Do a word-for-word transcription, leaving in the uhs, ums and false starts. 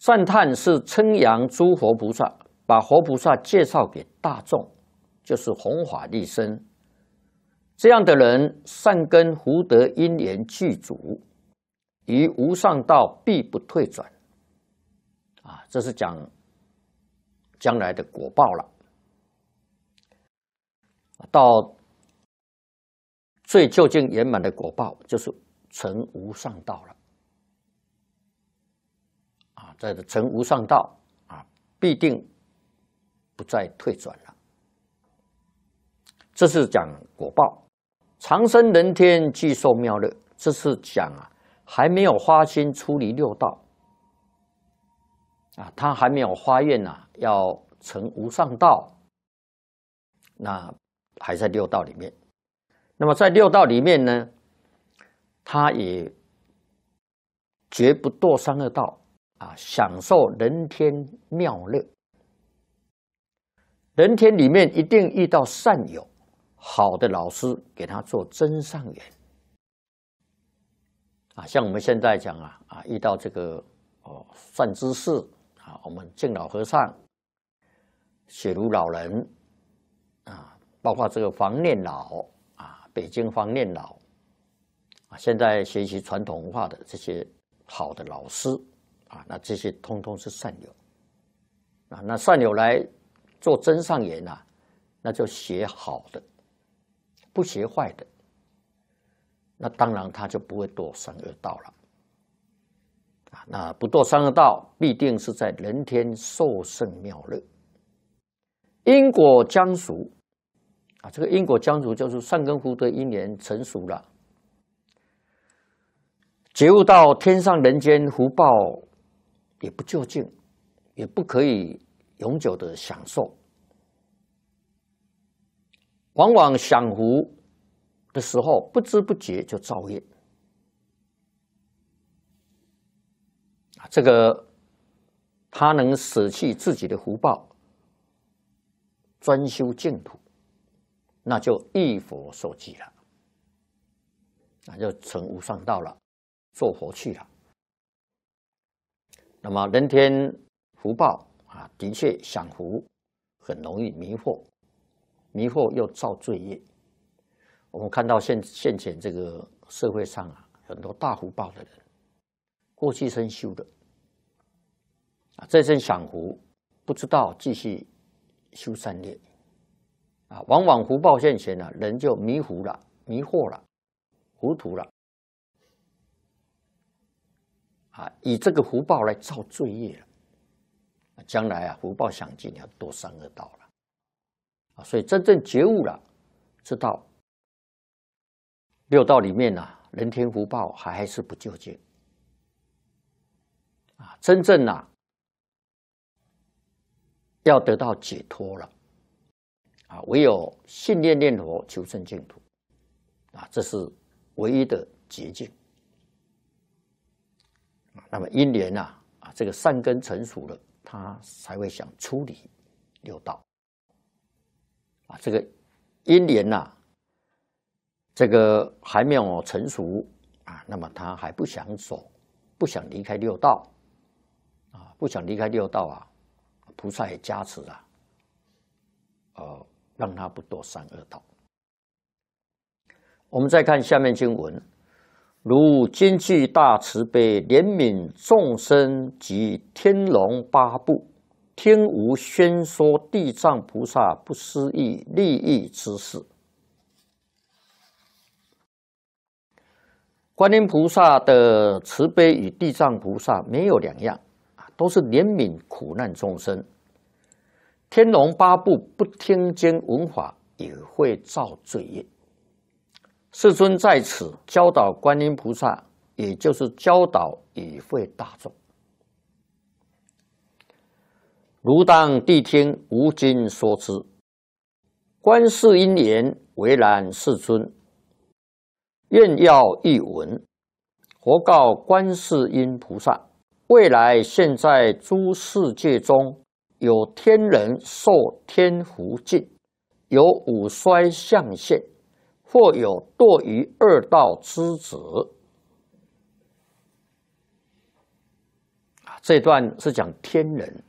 赞叹是称扬诸佛菩萨，把活菩萨介绍给大众，就是弘法利生。这样的人善根福德因缘具足，于无上道必不退转。啊，这是讲将来的果报了。到最究竟圆满的果报，就是成无上道了。啊，在这成无上道啊，必定不再退转了。这是讲果报。长生人天，具受妙乐，这是讲啊，还没有发心出离六道啊，他还没有发愿呐、啊，要成无上道，那还在六道里面。那么在六道里面呢，他也绝不堕三恶道啊，享受人天妙乐。人天里面一定遇到善友。好的老师给他做增上缘啊，像我们现在讲啊啊，遇到这个哦善知识啊，我们敬老和尚、雪庐老人啊，包括这个黄念老啊，北京黄念老啊，现在学习传统文化的这些好的老师啊，那这些通通是善友啊，那善友来做增上缘啊，那就学好的。不学坏的，那当然他就不会堕三恶道了。啊，那不堕三恶道，必定是在人天受胜妙乐。因果将熟啊，这个因果将熟就是善根福德因缘成熟了，觉悟到天上人间福报也不究竟，也不可以永久的享受。往往享福的时候，不知不觉就造业。啊，这个他能舍弃自己的福报，专修净土，那就忆佛受记了，那就成无上道了，做佛去了。那么人天福报啊，的确享福很容易迷惑。迷惑又造罪业。我们看到现现前这个社会上啊，很多大福报的人，过去生修的啊，这生享福，不知道继续修善业啊，往往福报现前了，人就迷糊了、迷惑了、糊涂了啊，以这个福报来造罪业了，将来啊，福报享尽要堕三恶道了。所以真正觉悟了，知道六道里面啊，人天福报还是不究竟啊，真正啊要得到解脱了啊，唯有信念念佛求生净土啊，这是唯一的捷径。那么因缘啊啊，这个善根成熟了，他才会想出离六道。啊，这个因缘呐、啊，这个还没有成熟啊，那么他还不想走，不想离开六道啊，不想离开六道啊，菩萨也加持啊，呃，让他不堕三恶道。我们再看下面经文：如今具大慈悲，怜悯众生及天龙八部。听无宣说地藏菩萨不思议利益之事。观音菩萨的慈悲与地藏菩萨没有两样啊，都是怜悯苦难众生。天龙八部不听经闻法，也会造罪业。世尊在此教导观音菩萨，也就是教导与会大众。如当谛听，无经说之。观世音言：为然，世尊。愿要一闻。佛告观世音菩萨：未来现在诸世界中，有天人受天福尽，有五衰相现，或有堕于二道之子。 这段是讲天人